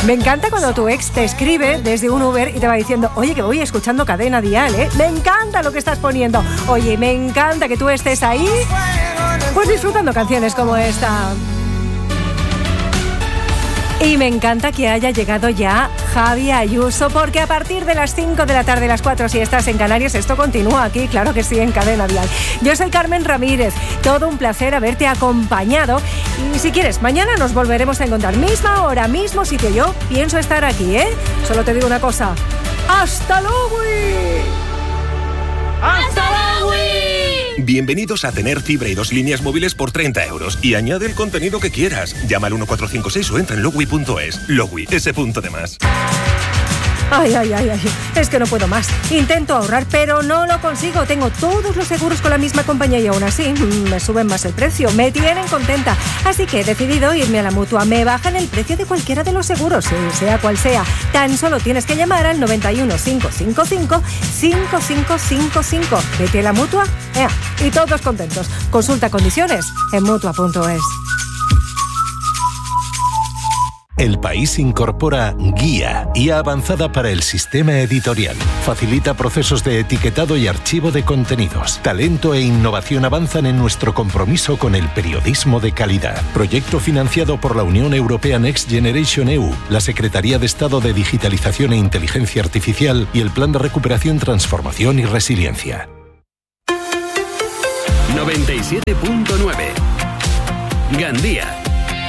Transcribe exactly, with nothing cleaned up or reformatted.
Me encanta cuando tu ex te escribe desde un Uber y te va diciendo, oye, que voy escuchando Cadena Dial, ¿eh? Me encanta lo que estás poniendo. Oye, me encanta que tú estés ahí, pues disfrutando canciones como esta. Y me encanta que haya llegado ya Javi Ayuso, porque a partir de las cinco de la tarde, las cuatro si estás en Canarias, esto continúa aquí, claro que sí, en Cadena Dial. Yo soy Carmen Ramírez, todo un placer haberte acompañado. Y si quieres, mañana nos volveremos a encontrar, misma hora, mismo sitio. Yo pienso estar aquí, ¿eh? Solo te digo una cosa, ¡hasta luego! ¡Hasta luego! Bienvenidos a tener fibra y dos líneas móviles por treinta euros. Y añade el contenido que quieras. Llama al uno cuatro cinco seis o entra en logwi punto es. Logwi, ese punto de más. Ay, ay, ay, ay, es que no puedo más. Intento ahorrar, pero no lo consigo. Tengo todos los seguros con la misma compañía y aún así me suben más el precio. Me tienen contenta. Así que he decidido irme a la Mutua. Me bajan el precio de cualquiera de los seguros, sea cual sea. Tan solo tienes que llamar al noventa y uno, quinientos cincuenta y cinco, cincuenta y cinco cincuenta y cinco. Vete a la Mutua, ea, y todos contentos. Consulta condiciones en mutua punto es. El País incorpora Guía, I A avanzada para el sistema editorial. Facilita procesos de etiquetado y archivo de contenidos. Talento e innovación avanzan en nuestro compromiso con el periodismo de calidad. Proyecto financiado por la Unión Europea Next Generation E U, la Secretaría de Estado de Digitalización e Inteligencia Artificial y el Plan de Recuperación, Transformación y Resiliencia. noventa y siete punto nueve Gandía.